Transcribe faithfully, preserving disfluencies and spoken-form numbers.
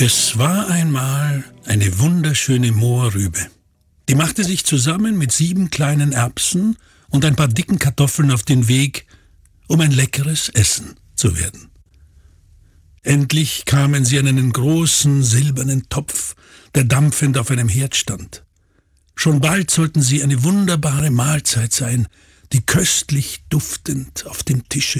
Es war einmal eine wunderschöne Mohrrübe. Die machte sich zusammen mit sieben kleinen Erbsen und ein paar dicken Kartoffeln auf den Weg, um ein leckeres Essen zu werden. Endlich kamen sie an einen großen silbernen Topf, der dampfend auf einem Herd stand. Schon bald sollten sie eine wunderbare Mahlzeit sein, die köstlich duftend auf dem Tische